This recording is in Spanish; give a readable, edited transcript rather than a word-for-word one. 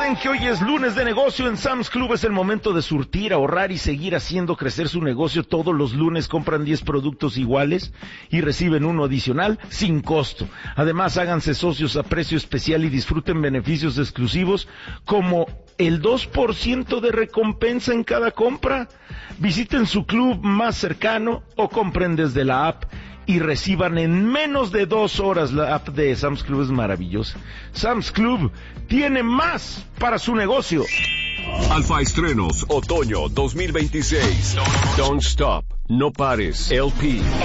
Recuerden que hoy es lunes de negocio en Sam's Club. Es el momento de surtir, ahorrar y seguir haciendo crecer su negocio. Todos los lunes compran 10 productos iguales y reciben uno adicional sin costo. Además, háganse socios a precio especial y disfruten beneficios exclusivos como el 2% de recompensa en cada compra. Visiten su club más cercano o compren desde la app y reciban en menos de 2 horas. La app de Sam's Club es maravillosa. Sam's Club tiene más para su negocio. Alfa Estrenos, otoño 2026. Don't Stop, No Pares, LP.